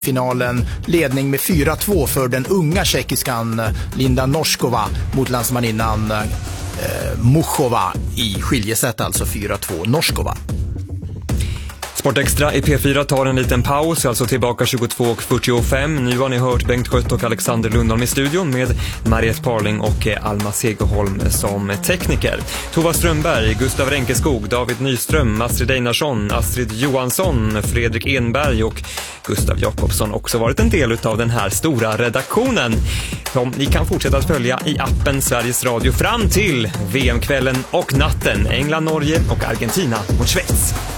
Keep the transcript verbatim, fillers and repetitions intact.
finalen, ledning med fyra två för den unga tjeckiskan Linda Noskova mot landsmaninnan eh, Muchova i skiljesätt, alltså fyra två Noskova. Sportextra i P fyra tar en liten paus, alltså tillbaka tjugotvå fyrtiofem. Nu har ni hört Bengt Skött och Alexander Lundholm i studion med Mariette Parling och Alma Segerholm som tekniker. Tova Strömberg, Gustav Renkeskog, David Nyström, Astrid Einarsson, Astrid Johansson, Fredrik Enberg och Gustav Jakobsson också varit en del av den här stora redaktionen. Som ni kan fortsätta att följa i appen Sveriges Radio fram till V M-kvällen och natten. England, Norge och Argentina mot Schweiz.